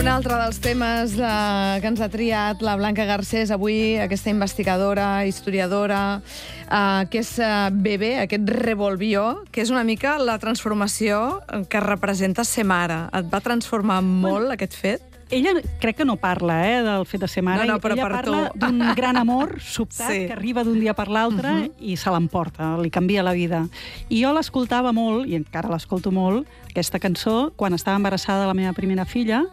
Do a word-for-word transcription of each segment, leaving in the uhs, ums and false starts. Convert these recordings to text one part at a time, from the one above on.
Un altre dels temes de, que ens ha triat la Blanca Garcés avui, aquesta investigadora, historiadora, eh, que és eh, Bebè, aquest revolvió, que és una mica la transformació que representa ser mare. Et va transformar molt bueno, aquest fet? Ella crec que no parla eh, del fet de ser mare. No, no, però ella per parla d'un gran amor sobtat sí. que arriba d'un dia per l'altre uh -huh. i se l'emporta, li canvia la vida. I jo l'escoltava molt, i encara l'escolto molt, aquesta cançó, quan estava embarassada de la meva primera filla,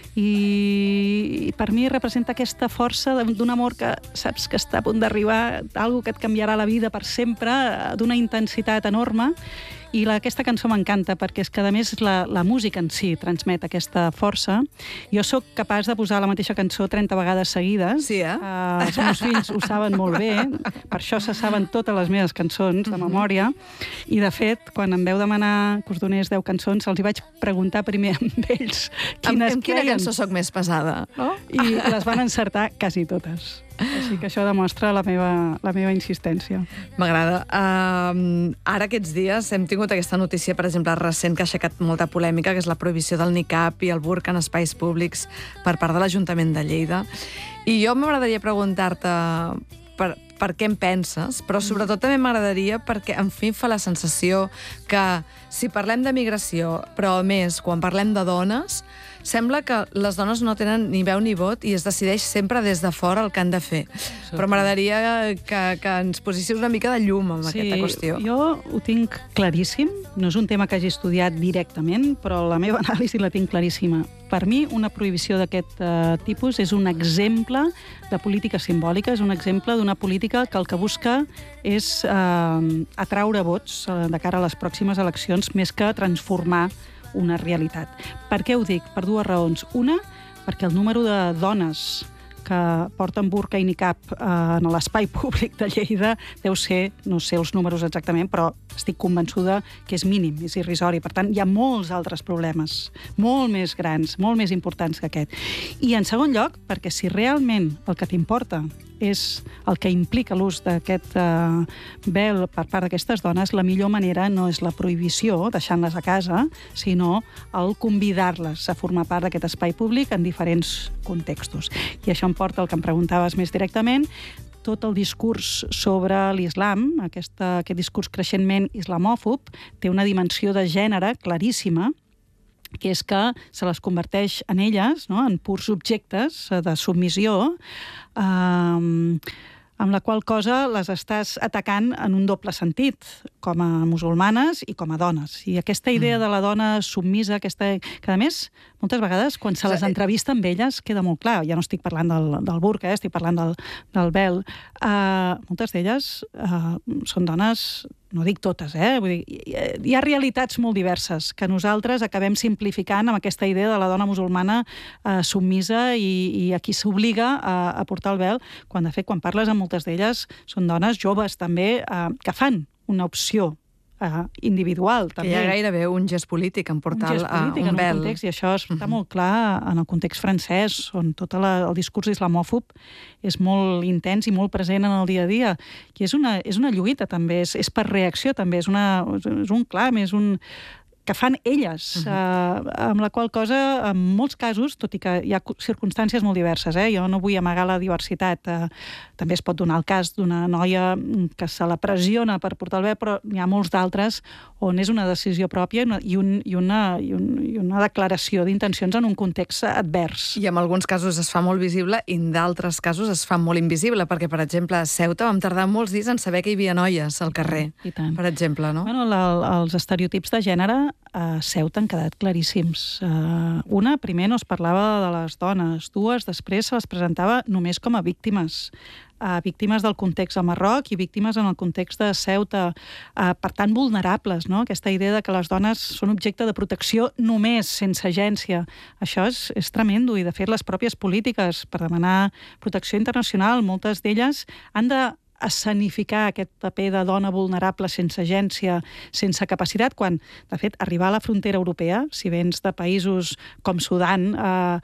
i per mi representa aquesta força d'un amor que saps que està a punt d'arribar, algo que et canviarà la vida per sempre, d'una intensitat enorme. I la, aquesta cançó m'encanta perquè és que, a més, la, la música en si transmet aquesta força. Jo sóc capaç de posar la mateixa cançó trenta vegades seguides. Sí, eh? Uh, els meus fills ho saben molt bé, per això se saben totes les meves cançons de memòria. I, de fet, quan em veu demanar que us donés deu cançons, els hi vaig preguntar primer amb ells quines amb, amb quina cançó sóc més pesada, no? I les van encertar quasi totes. Així que això demostra la meva, la meva insistència. M'agrada. Uh, ara, aquests dies, hem tingut aquesta notícia, per exemple, recent, que ha aixecat molta polèmica, que és la prohibició del niqab i el burca en espais públics per part de l'Ajuntament de Lleida. I jo m'agradaria preguntar-te per, per què en penses, però sobretot també m'agradaria perquè, en fi, fa la sensació que si parlem de migració, però a més, quan parlem de dones, sembla que les dones no tenen ni veu ni vot i es decideix sempre des de fora el que han de fer. Sí. Però m'agradaria que, que ens posessis una mica de llum en sí, aquesta qüestió. Jo ho tinc claríssim. No és un tema que hagi estudiat directament, però la meva anàlisi la tinc claríssima. Per mi, una prohibició d'aquest uh, tipus és un exemple de política simbòlica, és un exemple d'una política que el que busca és uh, atraure vots uh, de cara a les pròximes eleccions, més que transformar una realitat. Per què ho dic? Per dues raons. Una, perquè el número de dones que porten burca i niqab eh, en l'espai públic de Lleida deu ser, no sé els números exactament, però estic convençuda que és mínim, és irrisori. Per tant, hi ha molts altres problemes, molt més grans, molt més importants que aquest. I, en segon lloc, perquè si realment el que t'importa és el que implica l'ús d'aquest eh, vel per part d'aquestes dones, la millor manera no és la prohibició, deixant-les a casa, sinó el convidar-les a formar part d'aquest espai públic en diferents contextos. I això em porta al que em preguntaves més directament, tot el discurs sobre l'islam, aquest, aquest discurs creixentment islamòfob, té una dimensió de gènere claríssima, que és que se les converteix en elles, no?, en purs objectes de submissió, eh, amb la qual cosa les estàs atacant en un doble sentit, com a musulmanes i com a dones. I aquesta idea de la dona submisa, aquesta, que a més, moltes vegades, quan se les entrevista amb elles, queda molt clar. Ja no estic parlant del, del burca, eh? Estic parlant del, del vel. Uh, moltes d'elles uh, són dones, no dic totes, eh? Vull dir, hi ha realitats molt diverses que nosaltres acabem simplificant amb aquesta idea de la dona musulmana uh, submisa i, i a qui s'obliga a, a portar el vel, quan de fet, quan parles amb moltes d'elles, són dones joves també uh, que fan una opció uh, individual. També. Que hi ha gairebé un gest polític en portar un, polític, uh, un en vel. Un context, I això està uh-huh. molt clar en el context francès, on tot la, el discurs islamòfob és molt intens i molt present en el dia a dia. I és una, és una lluita també, és, és per reacció també, és, una, és un clam, és un que fan elles, uh-huh. eh, amb la qual cosa, en molts casos, tot i que hi ha circumstàncies molt diverses, eh, jo no vull amagar la diversitat, eh, també es pot donar el cas d'una noia que se la pressiona per portar el vel, però n'hi ha molts d'altres on és una decisió pròpia i, un, i, una, i, un, i una declaració d'intencions en un context advers. I en alguns casos es fa molt visible i en d'altres casos es fa molt invisible, perquè, per exemple, a Ceuta vam tardar molts dies en saber que hi havia noies al carrer, per exemple, no? Bueno, la, els estereotips de gènere a Ceuta han quedat claríssims. Uh, una, primer no es parlava de les dones. Dues, després se les presentava només com a víctimes. Uh, víctimes del context a Marroc i víctimes en el context de Ceuta. Uh, per tant, vulnerables, no? Aquesta idea de que les dones són objecte de protecció només, sense agència. Això és, és tremendo. I, de fet, les pròpies polítiques per demanar protecció internacional, moltes d'elles han de escenificar aquest paper de dona vulnerable sense agència, sense capacitat, quan, de fet, arribar a la frontera europea, si vens de països com Sudan, eh,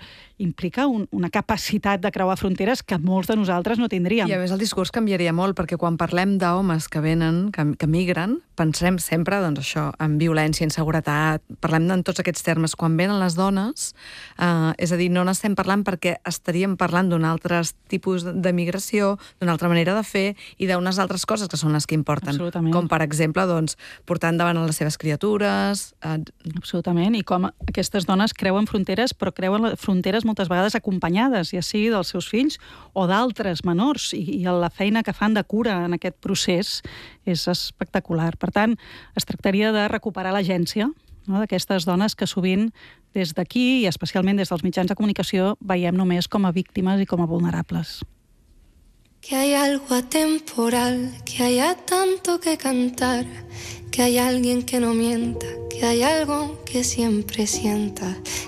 implica un, una capacitat de creuar fronteres que molts de nosaltres no tindríem. I a més el discurs canviaria molt, perquè quan parlem d'homes que venen, que, que migren, pensem sempre doncs, això, en violència, inseguretat, parlem en tots aquests termes. Quan venen les dones, eh, és a dir, no n'estem parlant perquè estaríem parlant d'un altre tipus de migració, d'una altra manera de fer i d'unes altres coses que són les que importen. Com, per exemple, doncs, portar endavant les seves criatures... Eh... Absolutament, i com aquestes dones creuen fronteres, però creuen fronteres moltes vegades acompanyades, ja sigui dels seus fills o d'altres menors, i, i la feina que fan de cura en aquest procés és espectacular. Per tant, es tractaria de recuperar l'agència, no?, d'aquestes dones que sovint des d'aquí, i especialment des dels mitjans de comunicació, veiem només com a víctimes i com a vulnerables. Que hay algo atemporal, que haya tanto que cantar, que hay alguien que no mienta, que hay algo que siempre sienta.